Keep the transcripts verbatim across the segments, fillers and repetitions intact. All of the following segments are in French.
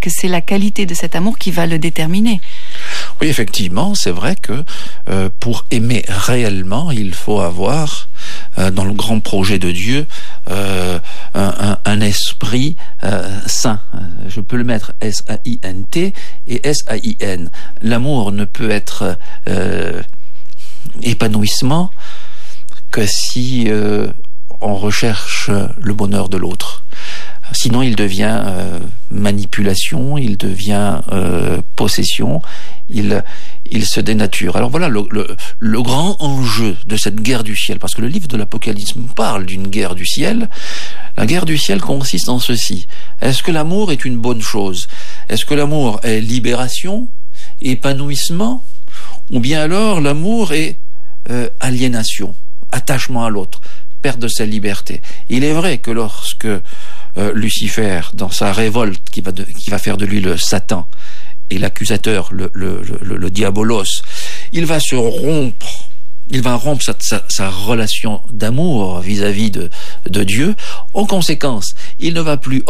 que c'est la qualité de cet amour qui va le déterminer. Oui, effectivement, c'est vrai que euh, pour aimer réellement, il faut avoir, euh, dans le grand projet de Dieu, euh, un, un, un esprit euh, saint. Je peux le mettre S A I N T et S A I N. L'amour ne peut être euh, épanouissement que si euh, on recherche le bonheur de l'autre. Sinon, il devient euh, manipulation, il devient euh, possession, il, il se dénature. Alors voilà le, le, le grand enjeu de cette guerre du ciel, parce que le livre de l'Apocalypse parle d'une guerre du ciel. La guerre du ciel consiste en ceci. Est-ce que l'amour est une bonne chose? Est-ce que l'amour est libération, épanouissement? Ou bien alors l'amour est euh, aliénation, attachement à l'autre, perte de sa liberté? Il est vrai que lorsque Euh, Lucifer, dans sa révolte qui va, de, qui va faire de lui le Satan et l'accusateur, le, le, le, le diabolos, il va se rompre, il va rompre sa, sa, sa relation d'amour vis-à-vis de, de Dieu. En conséquence, il ne va plus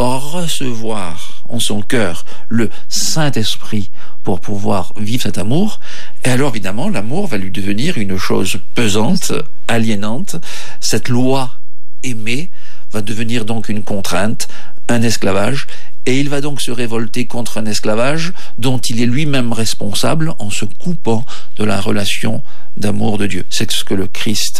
recevoir en son cœur le Saint-Esprit pour pouvoir vivre cet amour. Et alors, évidemment, l'amour va lui devenir une chose pesante, aliénante. Cette loi aimée va devenir donc une contrainte, un esclavage, et il va donc se révolter contre un esclavage dont il est lui-même responsable en se coupant de la relation d'amour de Dieu. C'est ce que le Christ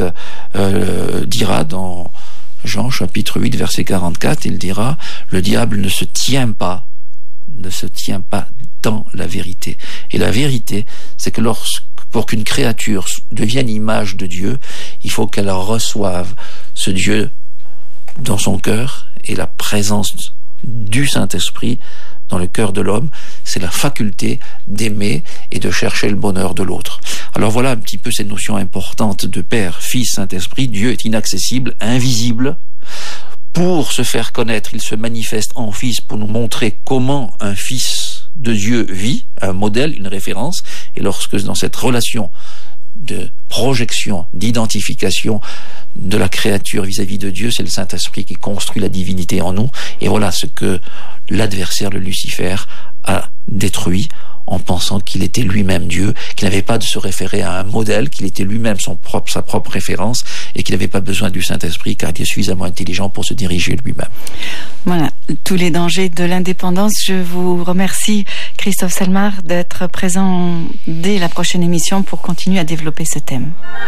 euh, dira dans Jean chapitre huit verset quarante-quatre. Il dira: le diable ne se tient pas, ne se tient pas dans la vérité. Et la vérité, c'est que lorsque pour qu'une créature devienne image de Dieu, il faut qu'elle reçoive ce Dieu dans son cœur, et la présence du Saint-Esprit dans le cœur de l'homme, c'est la faculté d'aimer et de chercher le bonheur de l'autre. Alors voilà un petit peu ces notions importantes de Père, Fils, Saint-Esprit. Dieu est inaccessible, invisible. Pour se faire connaître, il se manifeste en Fils pour nous montrer comment un Fils de Dieu vit, un modèle, une référence. Et lorsque dans cette relation de projection, d'identification de la créature vis-à-vis de Dieu, c'est le Saint-Esprit qui construit la divinité en nous. Et voilà ce que l'adversaire, le Lucifer, a détruit en pensant qu'il était lui-même Dieu, qu'il n'avait pas de se référer à un modèle, qu'il était lui-même son propre, sa propre référence, et qu'il n'avait pas besoin du Saint-Esprit car il est suffisamment intelligent pour se diriger lui-même. Voilà, tous les dangers de l'indépendance. Je vous remercie, Christophe Salmar, d'être présent dès la prochaine émission pour continuer à développer ce thème.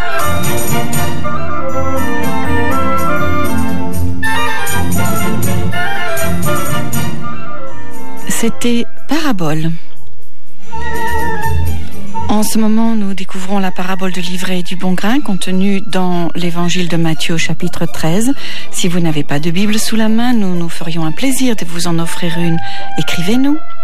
C'était Parabole. En ce moment, nous découvrons la parabole de l'ivraie et du bon grain contenue dans l'évangile de Matthieu au chapitre treize. Si vous n'avez pas de Bible sous la main, nous nous ferions un plaisir de vous en offrir une. Écrivez-nous